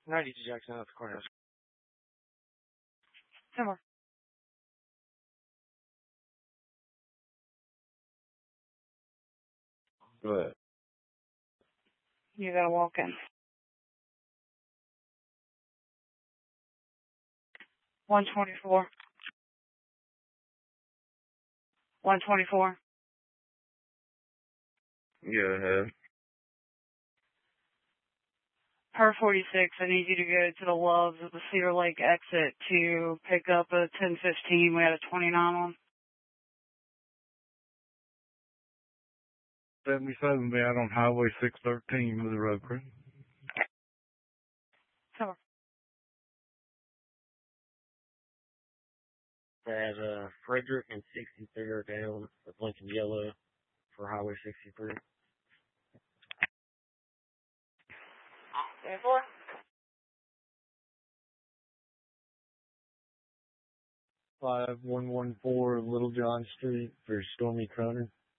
90 to Jackson out the courthouse. Come on. Go ahead. You gotta walk in. 124. 124. Go ahead. Per 46, I need you to go to the Loves at the Cedar Lake exit to pick up a 1015. We had a 29 on. 77 be out on Highway 613 with the road crew. Come on. That Frederick and 63 are down with blinking yellow for Highway 63. 24. 5114 Little John Street for Stormy Croner.